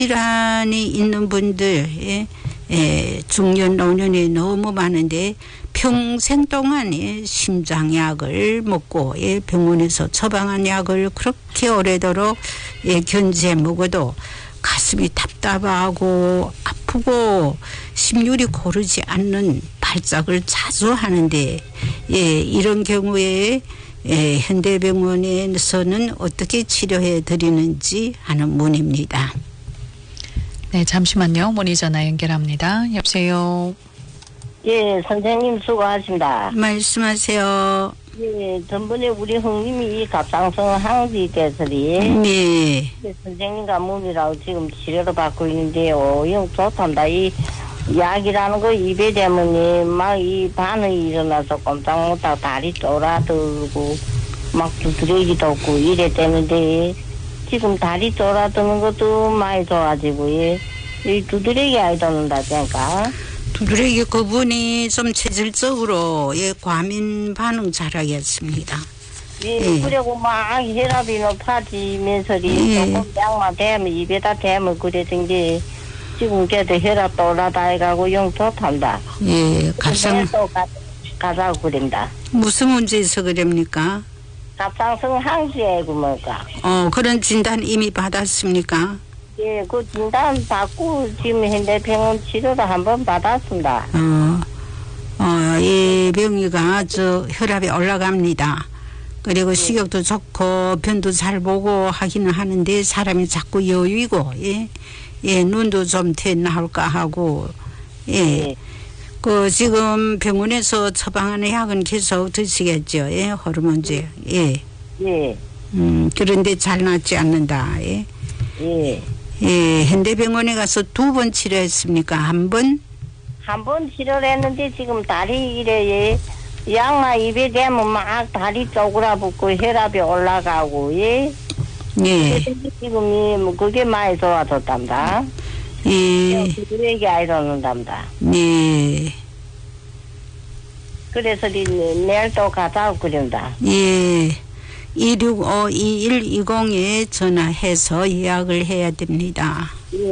질환이 있는 분들, 중년, 노년이 너무 많은데 평생 동안 심장약을 먹고 병원에서 처방한 약을 그렇게 오래도록 견제 먹어도 가슴이 답답하고 아프고 심률이 고르지 않는 발작을 자주 하는데 이런 경우에 현대병원에서는 어떻게 치료해 드리는지 하는 문의입니다. 네, 잠시만요. 문의 전화 연결합니다. 여보세요. 예, 선생님 수고하십니다. 말씀하세요. 예, 전번에 우리 형님이 이 갑상선 항지께서리 네. 선생님과 문의라고 지금 치료를 받고 있는데요. 영 좋답니다. 이 약이라는 거 입에 대면 막 이 반응이 일어나서 꼼짝 못하고 다리 쫄아들고 막 두드러기도 없고 이래 되는데 지금 다리 쫄아드는 것도 많이 좋아지고 이 두드러기 아이 도는다니까. 두드러기 그분이 좀 체질적으로 과민 반응 잘하겠습니다. 그리고 막 혈압이 높아지면서리 조금 약만 대면 입에다 대면 그랬던 게 지금 걔도 혈압도 올라다 해가고 영 좋단다. 갑상 또 가자고 그런다. 무슨 문제에서 그럽니까? 갑상선 항지이고 뭐가. 그런 진단 이미 받았습니까? 예, 그 진단 받고 지금 현대병원 치료를 한번 받았습니다. 이 병이가 혈압이 올라갑니다. 그리고 식욕도 좋고 변도 잘 보고 하기는 하는데 사람이 자꾸 여유이고 눈도 좀 더 나올까 하고 그 지금 병원에서 처방하는 약은 계속 드시겠죠. 호르몬제. 그런데 잘 낫지 않는다. 현대병원에 가서 2번 치료했습니까? 한 번? 한 번 치료를 했는데 지금 다리 이래 약만 입에 대면 막 다리 쪼그라붙고 혈압이 올라가고 지금 그게 많이 좋아졌답니다. 두드러기 아이 도는답니다. 그래서 내일 또 가자고 그런다. 265-2120에 전화해서 예약을 해야 됩니다.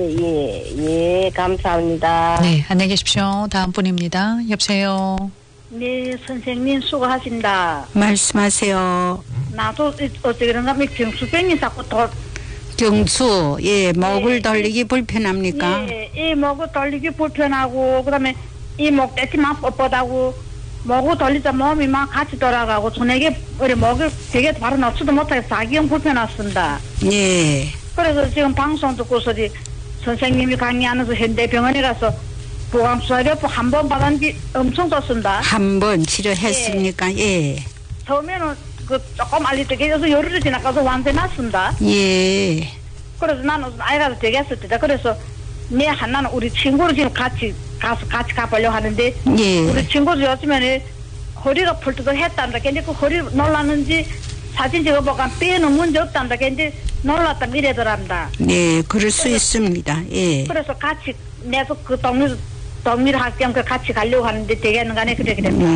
감사합니다. 네, 안녕히 계십시오. 다음 분입니다. 여보세요. 네, 선생님 수고하십니다. 말씀하세요. 나도 어떻게 그런가 하면 경수병이 자꾸 경수, 목을 돌리기 불편합니까? 목을 돌리기 불편하고 그다음에 이 목 떼지만 뻣뻣하고 목을 돌리자 몸이 막 같이 돌아가고 저녁에 우리 목을 되게 바로 놓지도 못하게 사기형 불편했습니다. 그래서 지금 방송 듣고서 선생님이 강의하면서 현대병원에 가서 보강수화료법 한 번 받았는데 엄청 좋습니다. 한 번 치료했습니까? 처음에는 조금 알리되게 해서 열흘이 지나가서 완전히 났습니다. 그래서 나는 아이가 되겠을 때다. 그래서 내 하나는 우리 친구를 지금 같이 가보려고 하는데 우리 친구도 요즘에는 허리가 펄떡했단다. 근데 그 허리 놀랐는지 사진 찍어보니까 뼈는 문제 없단다. 근데 놀랐다 이래더랍니다. 그럴 수 있습니다. 그래서 같이 내서 그 동밀 학경 같이 가려고 하는데 되겠는가 네 그래 그랬다.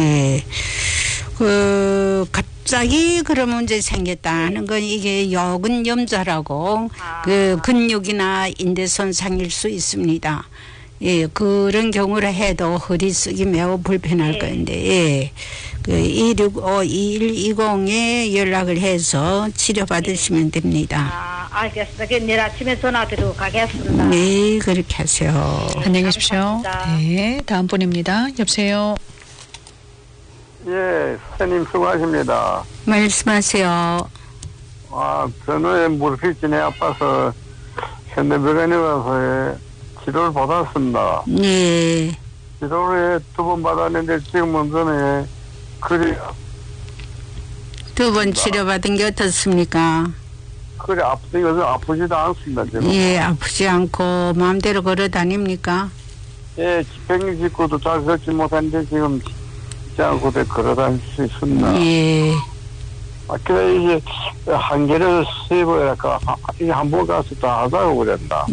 갑자기 그런 문제 생겼다는 건 이게 요근염좌라고 그 근육이나 인대 손상일 수 있습니다. 그런 경우를 해도 허리 쓰기 매우 불편할 건데 그 265-2120에 연락을 해서 치료받으시면 됩니다. 알겠습니다. 내일 아침에 전화드리고 가겠습니다. 네, 그렇게 하세요. 안녕히 계십시오. 네, 다음 분입니다. 여보세요. 선생님 수고하십니다. 말씀하세요. 전후에 무릎이 아파서 현대병원에 와서 치료를 받았습니다. 치료를 2번 받았는데 지금은 전에 그리 2번 치료받은 게 어떻습니까? 그래 아프지도 않습니다. 지금. 아프지 않고 마음대로 걸어 다닙니까? 집행기 짚고도 잘 걷지 못하는데 지금 곳에 걸어 다닐 수 있습니다. 그래 이제 한 개를 세보니까 이게 한 번 가서 다 하자고 그랬다.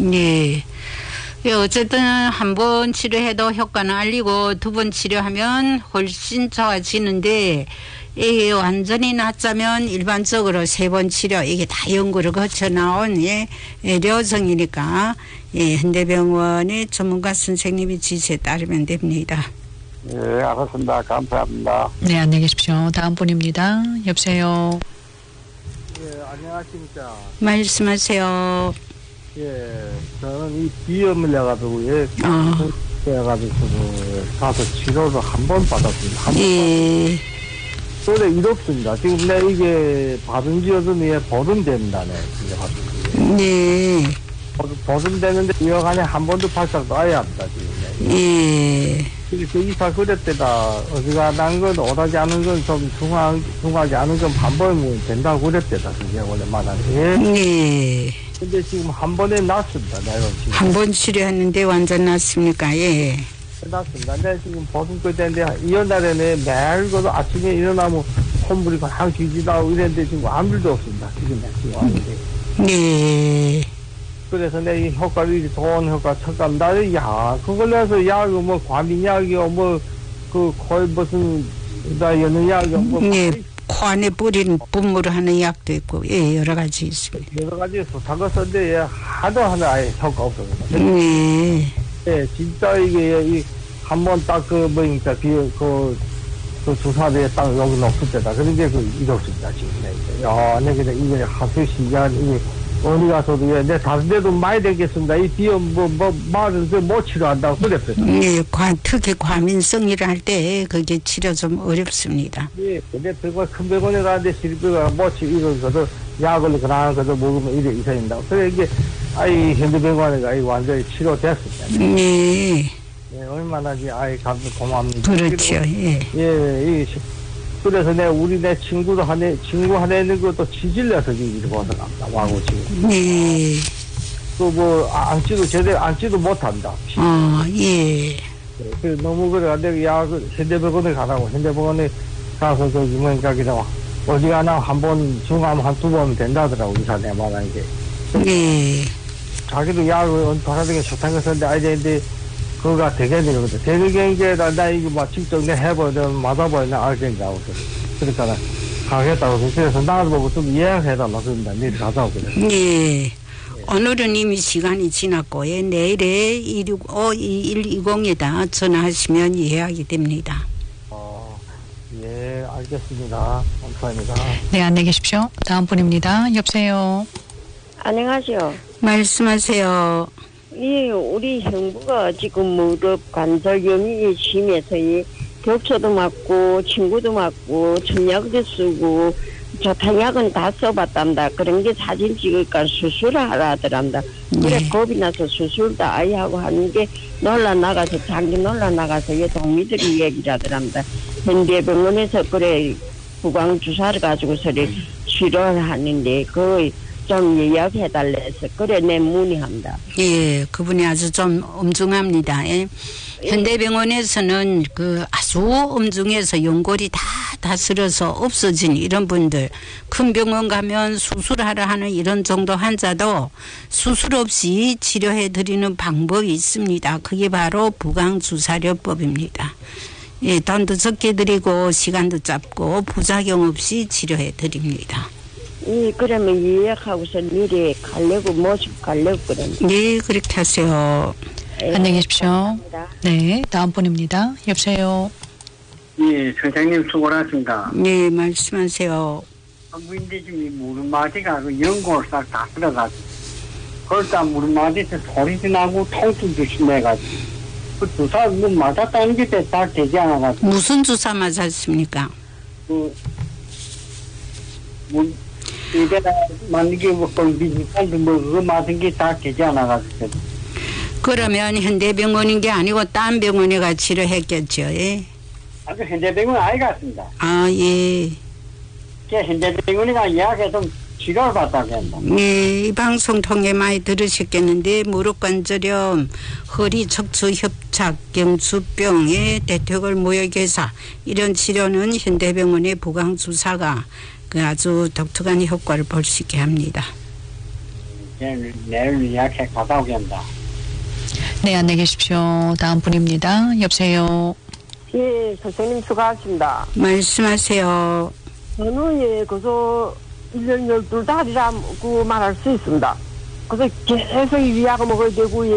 어쨌든 한 번 치료해도 효과는 알리고 2번 치료하면 훨씬 좋아지는데 이게 완전히 낫자면 일반적으로 3번 치료 이게 다 연구를 거쳐 나온 려성이니까 현대병원의 전문가 선생님이 지시에 따르면 됩니다. 예, 알았습니다. 감사합니다. 네, 안녕히 계십시오. 다음 분입니다. 여보세요. 예, 안녕하십니까. 말씀하세요. 예, 저는 이 비염을 내가지고, 내가지고, 가서 치료를 한 번 받았습니다. 한 번. 예. 그런데 이렇습니다. 지금 내 이게 받은 지 어떤 보름 됩니다. 네. 보름 되는데, 이 여간에 한 번도 발작도 아예 합니다, 지금. 예. 그래서 이사 그랬대다. 어디가 난 건, 오다지 않은 건 좀 중하지 않은 건 반복이면 된다고 그랬대다. 그게 원래 말하는. 네. 근데 지금 한 번에 났습니다. 내가 지금. 한 번 치료했는데 완전 났습니까? 예. 났습니다. 내가 지금 보름 끄 때인데, 이날에는 매일 그 아침에 일어나면 콧물이 그냥 뒤지다고 이랬는데 지금 아무 일도 없습니다. 지금 왔는데. 네. 그래서 내 이 효과를 좋은 효과 척감다. 야, 그걸 해서 약이 뭐 과민약이요, 뭐, 거의 무슨, 여는 약이요, 뭐. 네. 코 안에 뿌리는 분무를 하는 약도 있고, 여러 가지 있습니다. 여러 가지 좋다고 썼는데, 하도 하나 아예 효과 없습니다. 네. 예, 진짜 이게, 한 번 딱 뭐니까, 주사대에 딱 여기 놓을 때다. 그런데 이렇습니다, 지금. 야, 내 그냥 이게 하수시, 이게, 어디 가서도, 내 다른 데도 많이 되겠습니다. 이 비염, 말은 못 치료한다고 그랬어요. 네, 특히 과민성이라 할 때, 그게 치료 좀 어렵습니다. 예, 근데 큰 병원에 가는데 실비가 이거, 약을 그거 먹으면 이래 이상입니다. 그래, 이게, 현대병원에 완전히 치료됐습니다. 네. 예, 얼마나, 고맙습니다. 그렇죠, 예. 예, 그래서 내 친구 하나 있는 것도 치질려서 지금 이렇게 벗어납니다. 와고 지금. 네. 제대로 앉지도 못한다. 예. 그 너무 그래. 내가 현대병원에 가라고. 현대병원에 가서 그냥 어디 가나 한 번, 중하면 한두 번 된다더라고. 의사네 말하는 게. 네. 자기도 약을 바라는 게 좋다는 거 썼는데, 되는데, 그거가 되겠네요. 되겠는데, 나 이거 막 직접 해보면 맞아보면 알겠냐고. 그러니까, 가겠다고. 그래서 나를 보고 좀 이해해달라고 그럽니다. 내일 가자 오거든. 네. 오늘은 이미 시간이 지났고, 내일에 265-2120에다 전화하시면 예약이 됩니다. 예, 알겠습니다. 감사합니다. 네, 안녕히 계십시오. 다음 분입니다. 여보세요. 안녕하세요. 말씀하세요. 우리 형부가 지금 무릎 관절염이 심해서 격초도 맞고 친구도 맞고 천약도 쓰고 저탄약은 다 써봤답니다. 그런 게 사진 찍을까 수술을 하라 하더랍니다. 그래 겁이 나서 수술도 아예 하고 하는 게 장기 놀라 나가서 동미들이 얘기를 하더랍니다. 현대병원에서 그래 부광주사를 가지고서 치료를 하는데 좀 예약해달라 해서 그래 내 문의합니다. 예, 그분이 아주 좀 엄중합니다. 현대병원에서는 아주 엄중해서 연골이 다 다스려서 없어진 이런 분들, 큰 병원 가면 수술하라 하는 이런 정도 환자도 수술 없이 치료해 드리는 방법이 있습니다. 그게 바로 부광주사료법입니다. 예, 돈도 적게 드리고 시간도 짧고 부작용 없이 치료해 드립니다. 그러면 예약하고서 미리 모집 가려고 그래. 네, 그렇게 하세요. 안녕히 계십시오. 감사합니다. 네, 다음 분입니다. 여보세요. 예, 선생님 수고하셨습니다. 네, 말씀하세요. 근데 지금 무릎마디가 연골 싹 다 들어가지고, 그러다 무릎마디에서 소리도 나고 통증도 심해가지고, 주사 맞았다는 게 잘 되지 않아가지고. 무슨 주사 맞았습니까? 이제는 만약에 그거 맞은 게 잘 되지 않아가지고. 그러면 현대병원인 게 아니고 딴 병원에 가 치료했겠죠. 예? 아주 현대병원 아예 갔습니다. 예. 현대병원에 가 예약해서 치료를 받다고 했나. 네, 이 방송 통해 많이 들으셨겠는데 무릎 관절염, 허리 척추 협착, 경추병의 대퇴골 모욕외사 이런 치료는 현대병원의 부광주사가 아주 독특한 효과를 볼 수 있게 합니다. 내일 예약해 가다 오겠다. 네, 안녕히 계십시오. 다음 분입니다. 여보세요. 예, 선생님 수고하십니다. 말씀하세요. 저는 예, 그래서 1년 12달이라고 말할 수 있습니다. 그래서 계속 위약을 먹어야 되고,